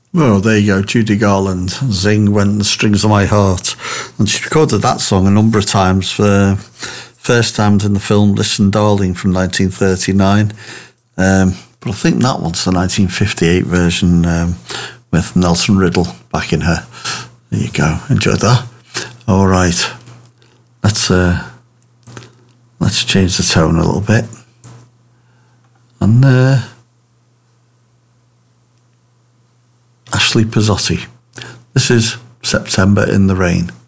Well, there you go, Judy Garland, Zing When the Strings of My Heart. And she recorded that song a number of times. First time in the film Listen Darling from 1939. But I think that one's the 1958 version with Nelson Riddle backing her. There you go, enjoy that. All right, let's change the tone a little bit. And Ashley Pizzotti. This is September in the Rain.